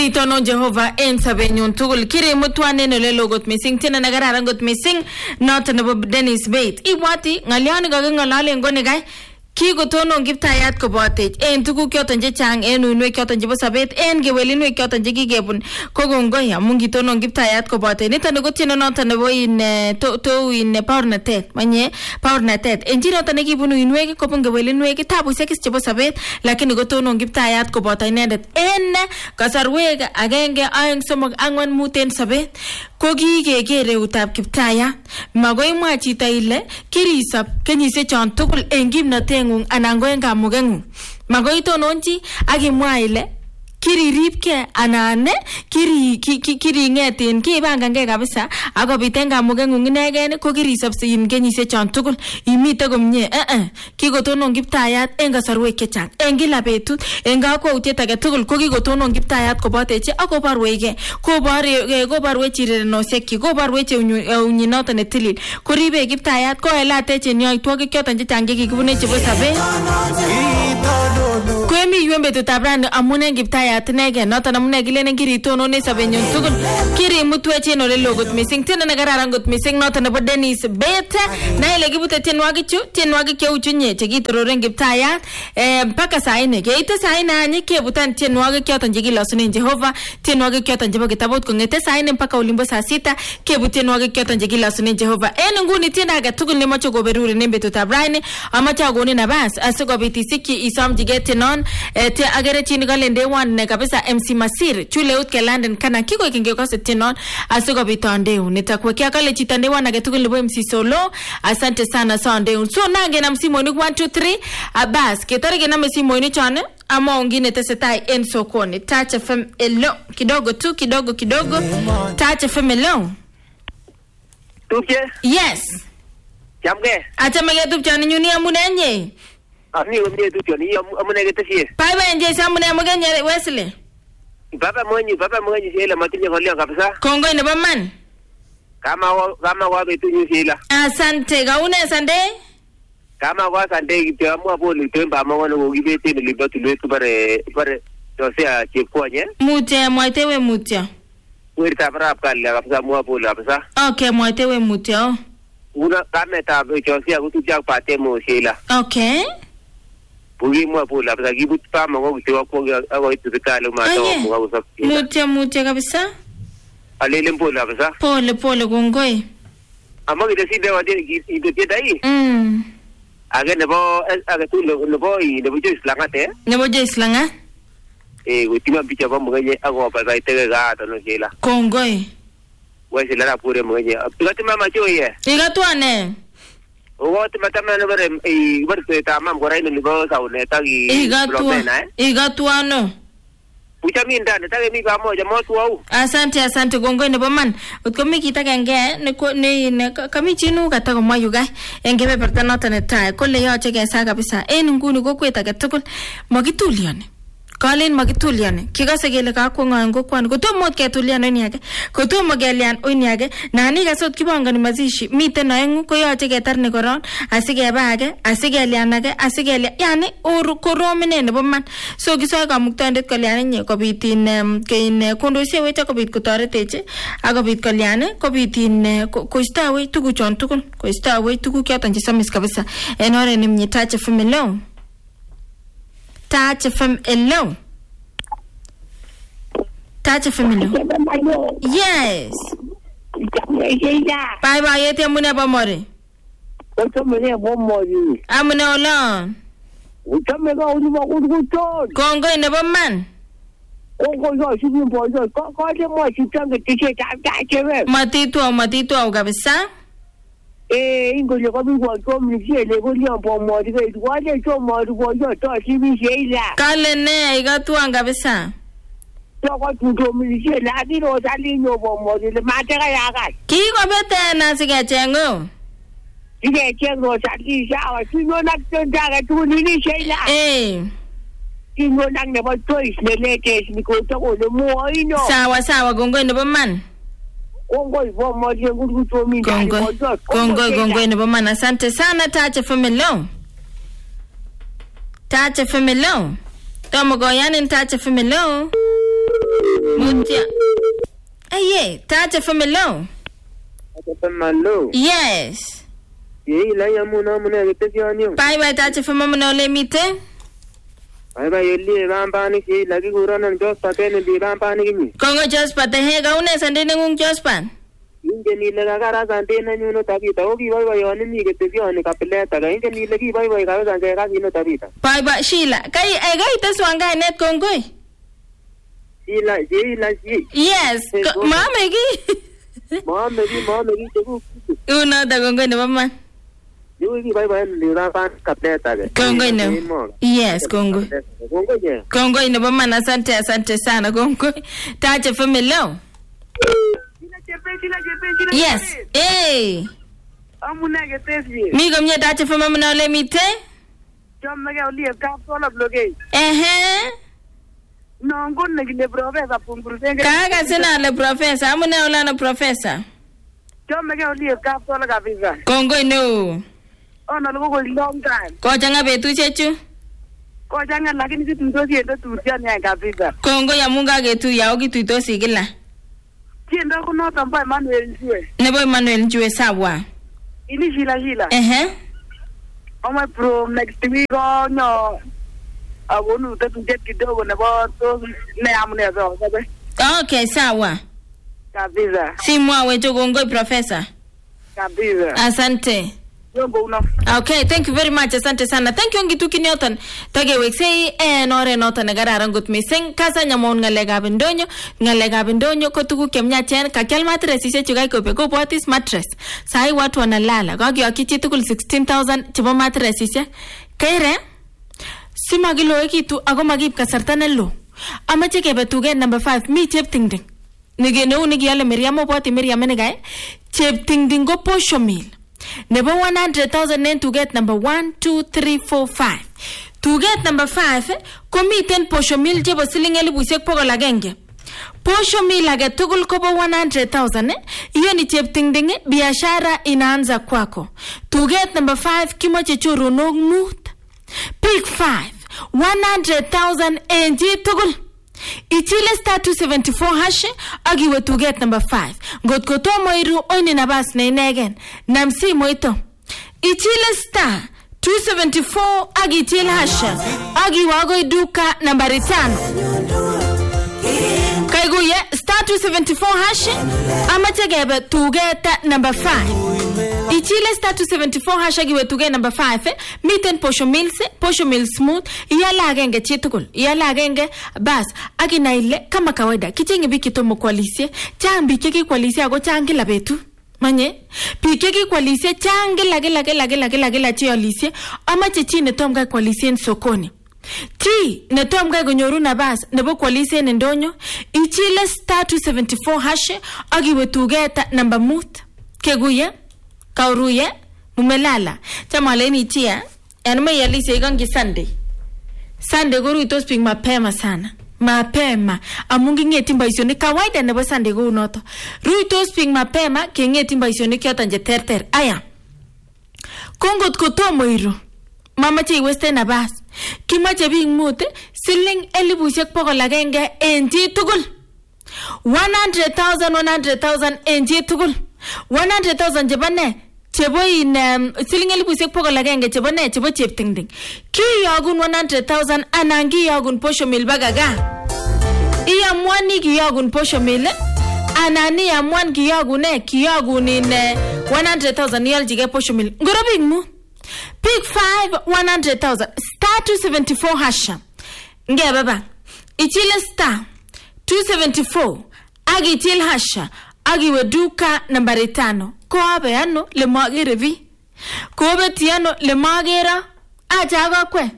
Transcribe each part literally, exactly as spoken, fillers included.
itonon Jehova en sabenyun tugul. Kiri mutwanen ole logot missing tena nagararan got missing not nebo Dennis Bate. Ibwati ngaliani kakingolole ngone gai kikotonon kiptayat kobotech en tuguk choton chechang en uinwek choton chebo sabet en kewelinwek choton chekikebun kokongoi amun kitonon kiptayat kobotech. Niton ko tieno noton nebo in to, to in baornatet manye baornatet en chi noton nekibun uinwek kobun kewelinwek tabusiek chebo sabet lakini kotonon kiptayat koboto inendet en kasarwek agenge aeng somok angwan mut en sabet ko kikekere utab kiptayat. Magoi mwa chito ile kirisop kenyisiek chon tugul en kimnotengung anan ko en kamugengung. Magoi tononchi akimwa ile kiriripke anan kiri kiri ngetin kibangange kabisa akobit en kamugengung inegen ko kirisop sin kenyisiek chon tugul imite komie eh eh kikotonon kiptayat en kasarwek chechang en kila betut en kakwautiet age tugul ko kikotonon kiptayat koboteche akobarwege kobore kobarwe chirenosiek kobarweche unyinoto netilil koribe kiptayat ko elateche nyoitwogik choton chechang chekikibune chebo sabet kwemi yuen betutab rani amun en kiptayat inegen noton amune kilenen kiritonon en sabenyun tugul kiri mutwech en ole logot missing tena nekararan got missing noton nebo Dennis Bate na ile kibute tienwogik chu tienwogik cheu chunye chekitororen kiptayat mpaka saa nne keite saa nne any kebutan tienwogik choton chekilosunen Jehova tienwogik choton chebo kitabut kongete saa nne mpaka olimbo saa sita kebut tienwogik choton chekilosunen Jehova. En nguni tiendo age tugul nemoche koberurin en betutab rani amache akonin nabas asikobit isikyi isomjige tienon te agere chini kale ndewan ne kabisa M C Masir chule utke London kana kiko kingekose tienon asikobit andeu nitakuwekea kale chita ndewan age tugul nebo M C Solo. Asante sana sondeu so nange na msimonik one two three abas ketare na msimonik chane ama ongine tesetai en sokoni Touch F M elo kidogo tu kidogo kidogo Touch F M elo Tupje? Yes. Jamge? Acha mege tupchani nyuni amunenye. Ani umye tupchani amune getesi. Bye bye nje samune amugenye Wesley. Baba mwenye baba mwenye shela matinye kolea kabisa. Kongoi nebo man. Kama kama kwa betu nyu shela. Asante gaune sande. Kama kwa sande kityo amwa pole temba amwa ngo gibete ni libatu letu bare bare tosea chepkonye. Mutya mwaitewe mutya. Werta barab kala kabisa amwa pole kabisa. Okay mwaitewe mutya. Una kama tabe tosea kutupja pate mo shela. Okay. Bugi mwa pole kabisa gibut pa mango kitiwa kwa ako itukale mato mwa usap. Mutya mutya kabisa. Alele pole kabisa. Pole pole kongoi. Ama kitesinde wadi idotie dai. Mm. Aga nebo aga tu nebo nebo jo islangate. Nebo jo islanga. Eh utima picha ba mwenye ako pa ba tege ga to no shela. Kongoi. Wese la pure mwenye. Tukati mama choye. Igatwane. Ogo timatama no bare eh bare tama mkorai no libo saune tagi. Igatwa. Igatwano. Pucha mi ndani tage mi kama moja moto au. Asante asante kongoi nebo man. Utkomi kitagenge ne ko ne kami chinu kata mwa yuga engebe berta noton netai kole yoche kesa kabisa en nguni kokwet age tugul makituliani kalen makituliani kikase kele kakwangan kokwan kotomo ketulian ni yake kotomo kelian oni yake nani kasot kibangani mazishi miten aengu ko yoche ketar ni koron asikeba age asikelian age asikelian yani or koromene nebo man so kisoe kamuktandet kolian nye kobitin kein kondosie wecha kobit kotoreteche akobit kolian kobitin koistawe tuguchon tugul koistawe tuguk choton chesamis kabisa en oret nemye Touch F M elo Touch F M elo Touch F M elo yes bye bye yete amune bomore Utamene bomori amune olon utamega uliba kuton kongoi nebo man kongo yo sibi mbozo ko ko de mo sitange tike ta ta chebe matitwa matitwa kabisa eh ingo le ko bi ko ko mi le ko li ambo mo de ko wa de to mo de ko yo to sibi sheila kale ne igatwa kabisa to ko tu to mi sheila di ro dali nyo bo mo de ma te ga ya ga ki ko bete na sigechengo ige chengo dali shawa sino na to daga tu ni ni sheila eh sino nang ne bo choice le latest ni ko to ko le mo ino sawa sawa kongoi nebo man Kongoi bo mo de ngudu to mi kongoi kongoi kongoi nebo man asante sana Touch F M elo Touch F M elo tomo goyan en Touch F M elo Mutya. Aye, Tacha Familo. Famalo. Yes. Ye la ya muna muna gete sianyo. Bye bye Tacha Familo le mite. Bye bye yeli bamba ni ki lagi guranan jos patene di bamba ni ni. Kongo jos patahe gaune sande ngung jos pan. Inge ni le gara sande na nyuno tabita ogi bye bye yoni ni gete siani kapeleta ga inge ni le ki bye bye ga sande ga ni tabita. Bye bye Sheila. Kai ai gai taswanga net kongoi. Sheila Sheila Sheila. Yes, mama gi. Mama gi mama gi tu. Uno da kongoi ne mama. Yuki bye bye ni ra pan kapeta ga. Kongoi ne. Yes, kongoi. Kongoi je. Kongoi ne mama, asante asante sana kongoi. Tacha Familo. Yes. Hey. Amuna gete si. Mi gomye Tacha Familo le mite. Jom me ga liye ka sola bloge. Eh. No ngon ne gile professor pungurusenge. Kaga sina le professor, amune ola na professor. Jom me ga liye ka sola kabisa. Kongoi no. Ona lugo ko long time. Ko changa betu chechu. Ko changa lakini kitu ndozi ndo turtia nya kabisa. Kongoi amunga getu ya ogi tuitosi kila. Tienda ko no tamba Emmanuel Njue. Nebo Emmanuel Njue sawa. Ini Sheila Sheila. Eh. Oma pro next week ko nyo. Abonu tatu jet kidogo na bo to ne amune zo sabe. Okay, sawa. Kabisa. Si mwa wetu kongoi professor. Kabisa. Asante. Yombo uno. Okay, thank you very much. Asante sana. Thank you ngitu kinyotan. Tage weksei en ore notan nagararan gut mising. Kasa nyamon ngalega bendonyo, ngalega bendonyo ko tuku kemnya chen kakel mattress ise chugai ko pe ko potis mattress. Sai watu wanalala. Gagi akichi tukul sixteen thousand chibo mattress ise. Kaire si magilo ekitu ako magip kasarta nello. Amache kebe tuge number five mi chep tingding. Nige no nigi ale Miriam opoti Miriam menegay. Chep tingding go posho meal. Nebo one hundred thousand nen to get number one, two, three, four, five. To get number five, eh, komiten posho mil jebo silingeli busek pogo lagenge. Posho mil lage tugul kobo one hundred thousand, eh? Iyo ni chep ting ding, eh? Biashara inaanza kwako. To get number five, kimoche churu nog moot. Pick five, one hundred thousand enji tugul. Ichile star two seventy-four hash agiwe to get number five. Got koto moiru oini nabas na inegen. Namsi moito. Ichile star two seventy-four agi ichile hash agiwe agoi duka nambari tano. Kaiguye star two seventy-four hash amachegebe to get number five. Ichile star two seventy-four hash agiwe to get number five. Eh? Miten posho mills, posho mill smooth. Iyala agenge chitukul. Iyala agenge bas. Agi na ile kama kawaida. Kichingi biki tomo kwalisie. Chambi kiki kwalisie ago changi la betu. Manye. Pikiki kwalisie changi lage lage lage lage lage lage chiyo lisie. Ama chichi netomga kwalisie nsokoni. Ti netomga gonyoru na bas. Nebo kwalisie ndonyo. Ichile star two seventy-four hash agiwe to get number moot. Keguye. Kauruye, mumelala. Chama leni tia. Enme yalisi igangi Sunday. Sunday guru itos ping mapema sana. Mapema. Amungi ngeti mbaisoni kawaida nebo Sunday guru noto. Ru itos ping mapema ke ngeti mbaisoni kyoto nje terter. Aya. Kongot kotomo iru. Mama che iweste na bas. Kimache bing mute. Siling elibusek poko lagenge enji tugul. one hundred thousand, one hundred thousand enji tugul. one hundred thousand jebane. Chebo in um, siling elibusek poko lagenge chebo ne chebo chep ting ding. Ki yagun one hundred thousand anangi yagun posho mil bagaga. Iya mwani ki yagun posho mil. Anani ya mwan ki yagun ne ki yagun in uh, one hundred thousand yal jige posho mil. Ngoro big mu. Pick five one hundred thousand. Star two seventy-four hasha. Nge baba. Ichile star two seventy-four. Agi ichile hasha. Agi weduka nambari tano. Ko abe ano le magere vi. Ko abe tiano le magera. Aja aga kwe.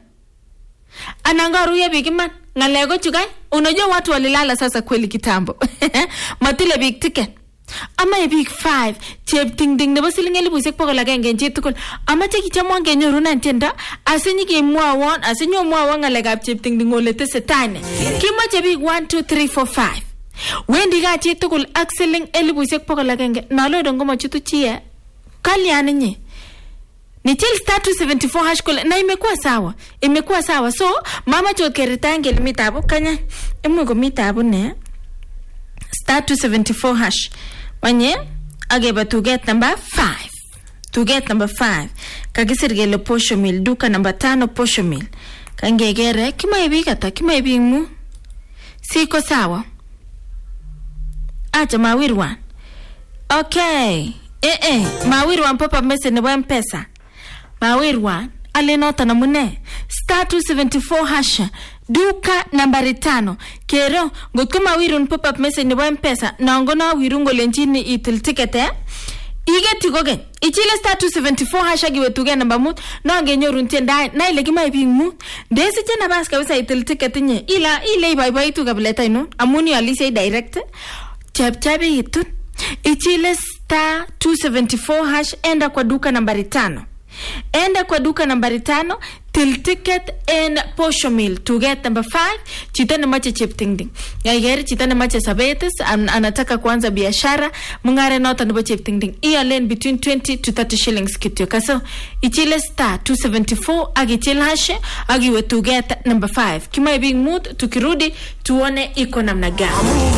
Anangaru ya bigiman. Ngalego chugai. Unajua watu walilala sasa kweli kitambo. Matile big ticket. Ama e big five. Chep ting ding nebo silingeli busek poko lagenge nje tukul. Ama cheki chamwa ngenyo runa ntenda. Asinyi ki mwa wan. Asinyo mwa wan ngalegab chep ting ding olete setane. Kima che big one, two, three, four, five. Wendi ga chi tukul ak siling elibusek poko lagenge. Nalo dongo machutu chie. Kaliani nye. Ni chill star two seventy-four hash kule. Na imekuwa sawa. Imekuwa sawa. So, mama chot kerita ngeli mitabu. Kanya, imu ko mitabu ne. star two seventy-four hash wanye ageba tuget number five tuget number five kagisir gele posho meal duka number tano posho meal kangegere kimaibi kata kimaibi mu siko sawa acha mawirwan okay eh eh mawirwan pop up message nebo M-Pesa mawirwan ale nota namune star two seventy-four hash duka nambari tano kero ngotko mawirun pop up message nebo M-Pesa nangona wirungo lenjini itil ticket eh igeti gogen ichile star two seventy-four hash giwetuge namba mut nangenyorun tienda na ile kimai ping mut desi tena bas kabisa itil ticket nye ila ile ibaibaitu kabileta ino amuni alise direct chap chabe itun ichile star two seventy-four hash enda kwa duka nambari tano enda kwa duka nambari tano till ticket and posho meal to get number five chitana mache chip ting ding yaigeri chitana mache sabetes an, anataka kuanza biashara mungare nota ndo chip ting ding iya len between twenty to thirty shillings kityo kaso ichile star two seventy-four agichil hash agiwe to get number five kima ibing mood tukirudi tuone iko namna gani.